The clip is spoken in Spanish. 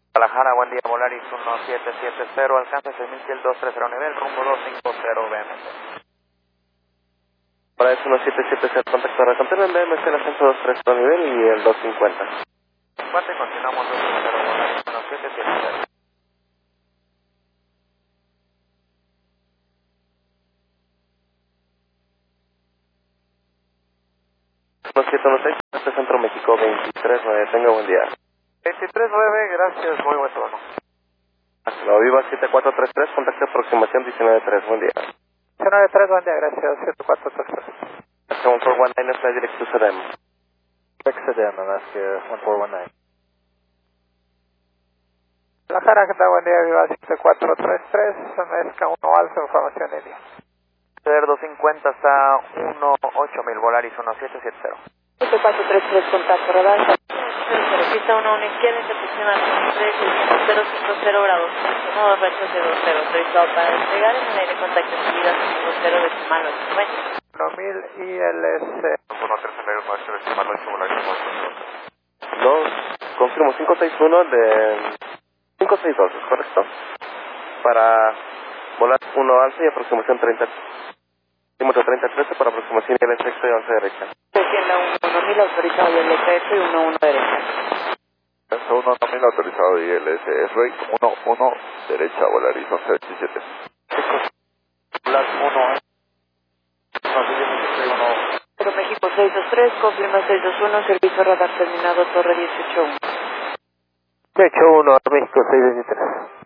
Guadalajara, buen día, Volaris 1770, alcanza 6130 nivel, rumbo 250 BMC. Volaris 1770, contacto a contener en BMC, el ascenso 230 nivel y el 250. 50 y continuamos 250, Volaris 1770. Este Centro México 239, tenga buen día. 239, gracias, muy buen tono. La Viva 7433, contacto de aproximación 193, buen día. 193, buen día, gracias, 7433. 1419 is flight direct to Sedem. Exedem, Alaska 1419. Guadalajara, ¿qué tal? Buen día, Viva 7433, mezcla 1 alfa, información India. 250 hasta 18000, Volaris 1770. 7433, contacto radar. Pista 1 izquierda, intercepción al 050 grados. Modo reto de 20, autorizado para despegar en el aire contacto subida 50 decimal 890. 1000 ILS. 113 medios maestro decimal 8, Volaris 2, confirmo 561 de 562, ¿es correcto? Para volar 1 alfa y aproximación 30. Kilómetro 3013 para aproximación y el efecto de 11 derecha. Tienda 1000 autorizado y el estrecho y 11 derecha. 1000 autorizado y el SR 11 derecha, Volaris 1117. Las 1, Pero México 623, confirma 621, servicio radar terminado, torre 181. 181, México 623.